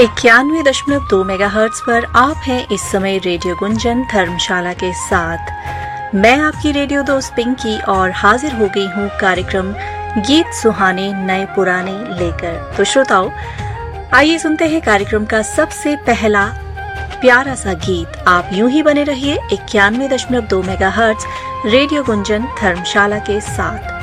91.2 megahertz पर आप हैं इस समय रेडियो गुंजन धर्मशाला के साथ। मैं आपकी रेडियो दोस्त पिंकी और हाजिर हो गई हूँ कार्यक्रम गीत सुहाने नए पुराने लेकर। तो श्रोताओं, आइए सुनते हैं कार्यक्रम का सबसे पहला प्यारा सा गीत। आप यूं ही बने रहिए 91.2 मेगाहर्ट्ज रेडियो गुंजन धर्मशाला के साथ।